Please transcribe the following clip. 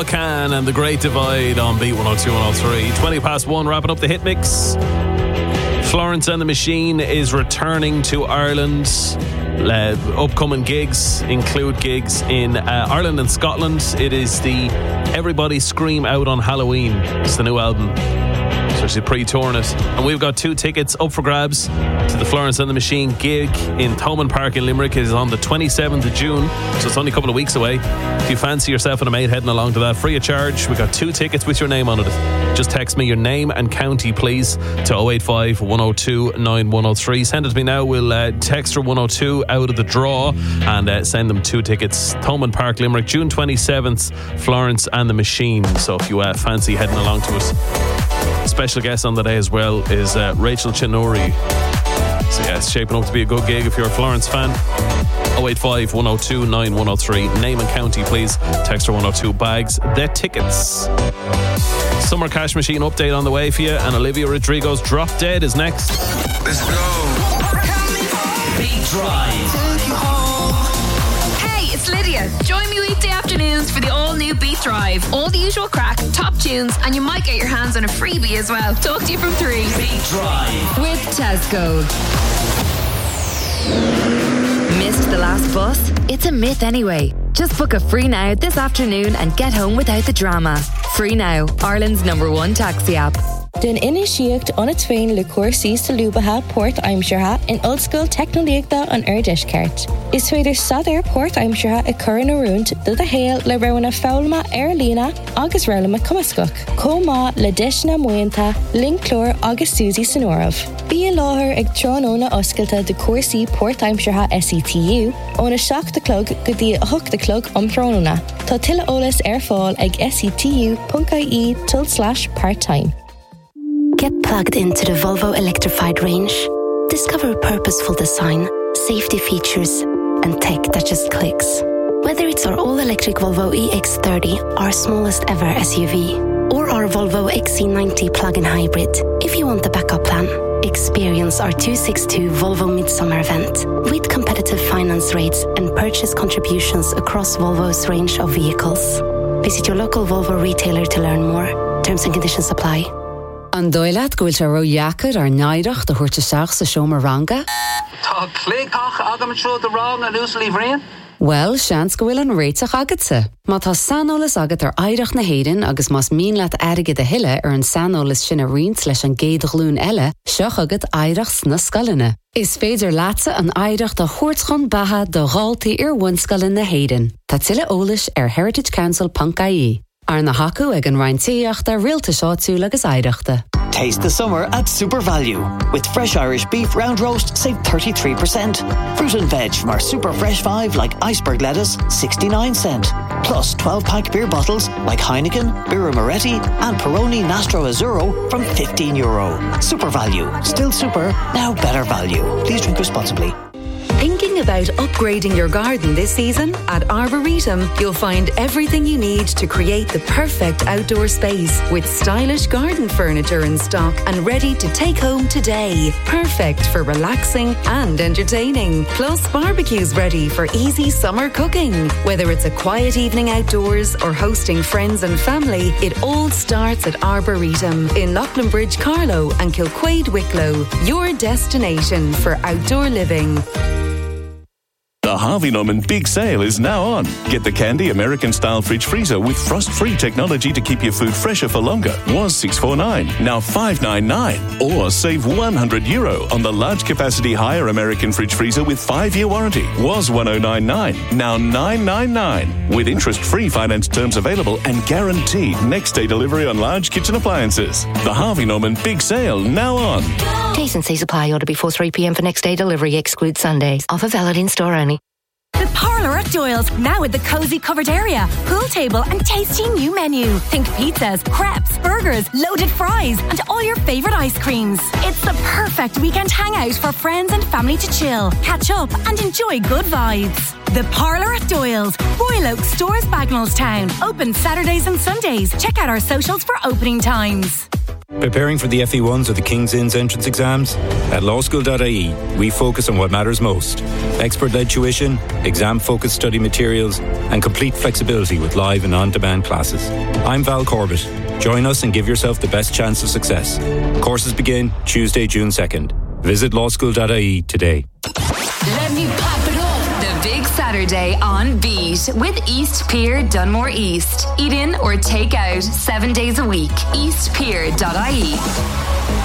Noah Kahan and The Great Divide on Beat 102 103. 20 past 1, wrapping up the hit mix. Florence and the Machine is returning to Ireland. Upcoming gigs include gigs in Ireland and Scotland. It is the Everybody Scream Out on Halloween. It's the new album. So she's pre-touring it. And we've got 2 tickets up for grabs to the Florence and the Machine gig in Thomond Park in Limerick. It is on the 27th of June, so it's only a couple of weeks away. If you fancy yourself and a mate heading along to that, free of charge. We've got 2 tickets with your name on it. Just text me your name and county, please, to 085 102 9103. Send it to me now. We'll text her 102 out of the draw and send them 2 tickets. Thomond Park, Limerick, June 27th, Florence and the Machine. So if you fancy heading along to it. Special guest on the day as well is Rachel Chinori. So yeah, it's shaping up to be a good gig if you're a Florence fan. 085 102 9103. Name and county, please. Text her 102 bags. The tickets. Summer Cash Machine update on the way for you, and Olivia Rodrigo's Drop Dead is next. Let's go. Beat Drive. Hey, it's Lydia. Join me weekday afternoons for the all-new Beat Drive. All the usual crack, top tunes, and you might get your hands on a freebie as well. Talk to you from 3. Beat Drive. With Tesco. Missed the last bus? It's a myth anyway. Just book a Free Now this afternoon and get home without the drama. Free Now, Ireland's #1 taxi app. Den initiëert on het twein le coursie sa Lubaha Port Aimshaha in old school technolegda on Erdishkart. Is tweeder Southern Port Aimshaha a curran around the hail le rowana faulma Erlina agus relama Kumaskuk. Koma le dishna muenta Linklor agus Susie Sonorov. Be a lawher ag tronona osculta de coursie Port Aimshaha SETU on a shock the clug gudi a hook the clug tronona. Ta tilla olas airfall ag setu.ie/part-time. Get plugged into the Volvo electrified range. Discover purposeful design, safety features, and tech that just clicks. Whether it's our all-electric Volvo EX30, our smallest ever SUV, or our Volvo XC90 plug-in hybrid, if you want the backup plan, experience our 262 Volvo Midsummer event with competitive finance rates and purchase contributions across Volvo's range of vehicles. Visit your local Volvo retailer to learn more. Terms and conditions apply. An dóilead go bhfuil se roiachar ar naireach de chuirte seach sa seomar ranga? Tá cléach agam tro de rang an ús líbhríon? Well, seans go bhfuil an réiteach agatsa. Má tá sanolas agat ar aireach na héireann agus más mín leat airige de hiile ar an sanolas sin a riint leis an géadach lún eile, seach agat aireach sna scalanna. Is féidir lása an aireach de chuirtchon batha de ghaltaí ar bhunscalan na héireann. Tá tuile ólis ar heritagecouncil.ie. Ar na hacu ag an reintíocht a rialta seáú agus aireachta. Taste the summer at Super Value. With fresh Irish beef round roast, save 33%. Fruit and veg from our super fresh 5 like iceberg lettuce, 69 cent. Plus 12-pack beer bottles like Heineken, Birra Moretti and Peroni Nastro Azzurro from €15. Super Value. Still super, now better value. Please drink responsibly. Thinking about upgrading your garden this season? At Arboretum, you'll find everything you need to create the perfect outdoor space with stylish garden furniture in stock and ready to take home today. Perfect for relaxing and entertaining. Plus, barbecues ready for easy summer cooking. Whether it's a quiet evening outdoors or hosting friends and family, it all starts at Arboretum in Loughlinbridge, Carlow and Kilquade, Wicklow. Your destination for outdoor living. The Harvey Norman Big Sale is now on. Get the Candy American-style fridge freezer with frost-free technology to keep your food fresher for longer. Was $649, now $599. Or save €100 on the large-capacity higher American fridge freezer with 5-year warranty. Was $1099, now $999. With interest-free finance terms available and guaranteed next-day delivery on large kitchen appliances. The Harvey Norman Big Sale now on. T's and C's apply. Order before 3 p.m. for next-day delivery. Exclude Sundays. Offer valid in-store only. The Parlour at Doyle's, now with the cosy covered area, pool table and tasty new menu. Think pizzas, crepes, burgers, loaded fries and all your favourite ice creams. It's the perfect weekend hangout for friends and family to chill, catch up and enjoy good vibes. The Parlour at Doyle's, Royal Oak Stores, Bagnallstown. Open Saturdays and Sundays. Check out our socials for opening times. Preparing for the FE1s or the King's Inns entrance exams? At lawschool.ie, we focus on what matters most. Expert-led tuition, exam-focused study materials, and complete flexibility with live and on-demand classes. I'm Val Corbett. Join us and give yourself the best chance of success. Courses begin Tuesday, June 2nd. Visit lawschool.ie today. Let me pop it up. The big Saturday on Beat with East Pier Dunmore East. Eat in or take out 7 days a week. eastpier.ie.